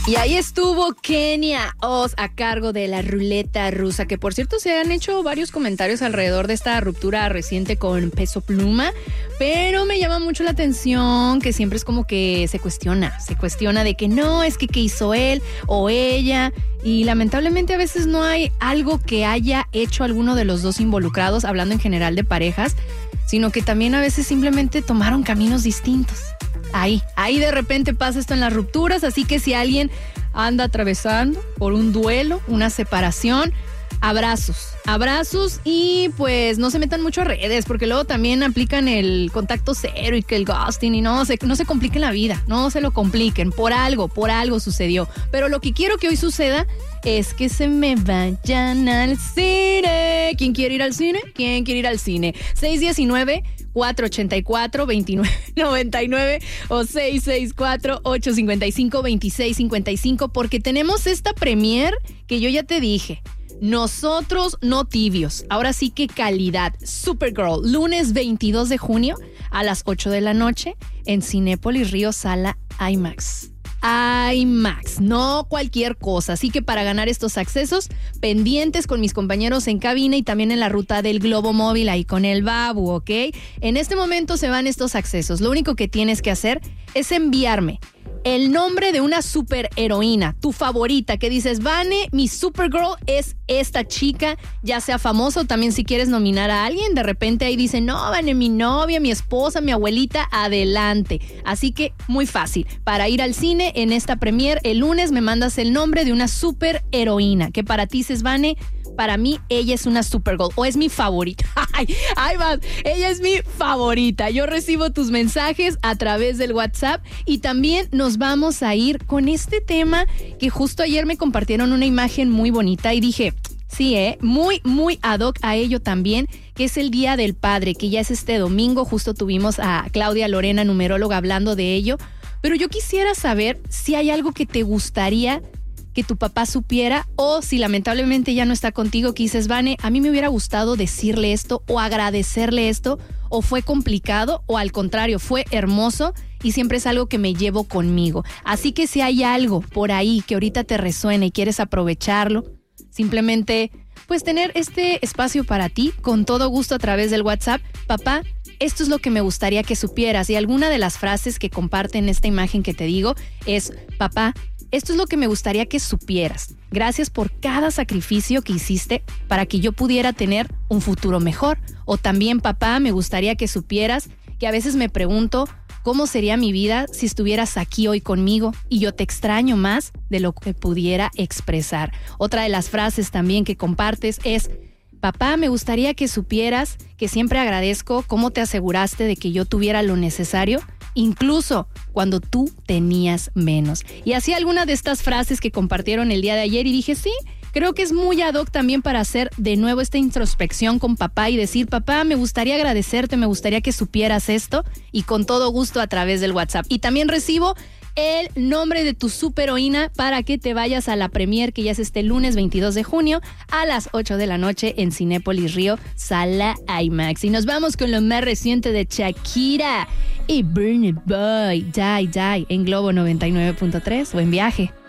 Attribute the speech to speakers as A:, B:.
A: Y ahí estuvo Kenia Oz a cargo de la ruleta rusa, que por cierto se han hecho varios comentarios alrededor de esta ruptura reciente con Peso Pluma, pero me llama mucho la atención que siempre es como que se cuestiona de que no, es que qué hizo él o ella, y lamentablemente a veces no hay algo que haya hecho alguno de los dos involucrados, hablando en general de parejas, sino que también a veces simplemente tomaron caminos distintos. Ahí de repente pasa esto en las rupturas, así que si alguien anda atravesando por un duelo, una separación, abrazos y pues no se metan mucho a redes, porque luego también aplican el contacto cero y que el ghosting y no se compliquen la vida, no se lo compliquen, por algo sucedió. Pero lo que quiero que hoy suceda es que se me vayan al cine. ¿Quién quiere ir al cine? 619-484-2999 o 664-855-2655, porque tenemos esta premier que yo ya te dije. Nosotros no tibios, ahora sí que calidad. Supergirl, lunes 22 de junio a las 8 de la noche en Cinépolis Río Sala IMAX. IMAX, no cualquier cosa. Así que para ganar estos accesos, pendientes con mis compañeros en cabina y también en la ruta del Globo Móvil ahí con el Babu, ¿ok? En este momento se van estos accesos. Lo único que tienes que hacer es enviarme el nombre de una superheroína, tu favorita, que dices, Vane, mi Supergirl es esta chica, ya sea famosa o también si quieres nominar a alguien, de repente ahí dicen, no, Vane, mi novia, mi esposa, mi abuelita, adelante. Así que muy fácil, para ir al cine en esta premier el lunes me mandas el nombre de una superheroína, que para ti dices, Vane, para mí ella es una Supergirl o es mi favorita. Ay, vas, ella es mi favorita. Yo recibo tus mensajes a través del WhatsApp y también nos vamos a ir con este tema que justo ayer me compartieron una imagen muy bonita y dije, sí, muy ad hoc a ello también, que es el Día del Padre, que ya es este domingo. Justo tuvimos a Claudia Lorena, numeróloga, hablando de ello. Pero yo quisiera saber si hay algo que te gustaría que tu papá supiera, o si lamentablemente ya no está contigo, que dices, Vane, a mí me hubiera gustado decirle esto o agradecerle esto, o fue complicado, o al contrario, fue hermoso y siempre es algo que me llevo conmigo. Así que si hay algo por ahí que ahorita te resuena y quieres aprovecharlo, simplemente pues tener este espacio para ti, con todo gusto a través del WhatsApp. Papá, esto es lo que me gustaría que supieras, y alguna de las frases que comparten esta imagen que te digo es, papá, esto es lo que me gustaría que supieras. Gracias por cada sacrificio que hiciste para que yo pudiera tener un futuro mejor. O también, papá, me gustaría que supieras que a veces me pregunto cómo sería mi vida si estuvieras aquí hoy conmigo y yo te extraño más de lo que pudiera expresar. Otra de las frases también que compartes es, papá, me gustaría que supieras que siempre agradezco cómo te aseguraste de que yo tuviera lo necesario, incluso cuando tú tenías menos. Y así algunas de estas frases que compartieron el día de ayer y dije, sí, creo que es muy ad hoc también para hacer de nuevo esta introspección con papá y decir, papá, me gustaría agradecerte, me gustaría que supieras esto, y con todo gusto a través del WhatsApp. Y también recibo el nombre de tu superheroína para que te vayas a la premier, que ya es este lunes 22 de junio a las 8 de la noche en Cinépolis Río Sala IMAX. Y nos vamos con lo más reciente de Shakira y Burna Boy, Die Die, en Globo 99.3. Buen viaje.